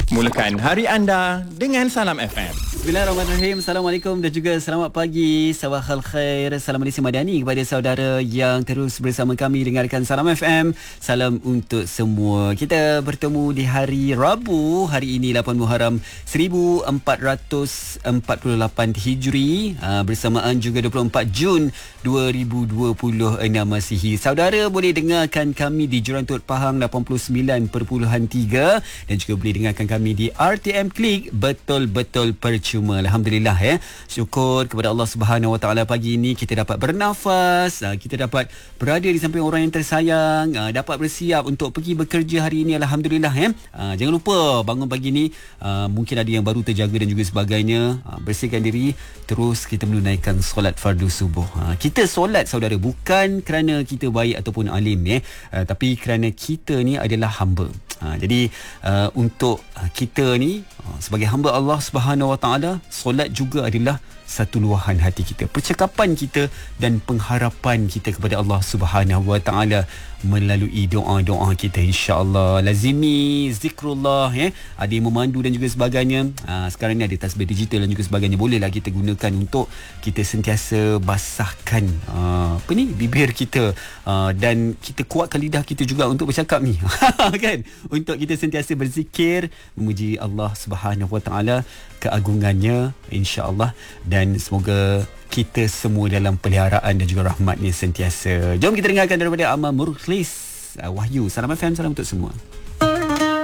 Mulakan hari anda dengan Salam FM. Bismillahirrahmanirrahim. Assalamualaikum dan juga selamat pagi. Sabahal khair. Salam Malaysia Madani kepada saudara yang terus bersama kami dengarkan Salam FM. Salam untuk semua. Kita bertemu di hari Rabu. Hari ini 8 Muharram 1448 Hijri, bersamaan juga 24 Jun 2026 Masihi. Saudara boleh dengarkan kami di Jurantut Pahang 89.3 dan juga boleh dengarkan kami di RTM Klik betul-betul percuma. Alhamdulillah ya. Syukur kepada Allah Subhanahu Wa Taala pagi ini kita dapat bernafas, kita dapat berada di samping orang yang tersayang, dapat bersiap untuk pergi bekerja hari ini. Alhamdulillah ya. Jangan lupa bangun pagi ni, mungkin ada yang baru terjaga dan juga sebagainya, bersihkan diri, terus kita menunaikan solat fardu subuh. Kita solat saudara bukan kerana kita baik ataupun alim ya, tapi kerana kita ni adalah hamba. Jadi untuk kita ni sebagai hamba Allah Subhanahu Wa Taala, solat juga adalah satu luahan hati kita, percakapan kita dan pengharapan kita kepada Allah Subhanahu Wa Taala melalui doa-doa kita. InsyaAllah lazimi zikrullah ya. Ada yang memandu dan juga sebagainya. Sekarang ni ada tasbih digital dan juga sebagainya, bolehlah kita gunakan untuk kita sentiasa basahkan bibir kita, dan kita kuatkan lidah kita juga untuk bercakap ni kan, untuk kita sentiasa berzikir memuji Allah Subhanahu Wa Taala, keagungannya insya-Allah, dan semoga kita semua dalam peliharaan dan juga rahmatnya sentiasa. Jom kita dengarkan daripada Amal Mukhlis Wahyu. Salam FM, salam untuk semua.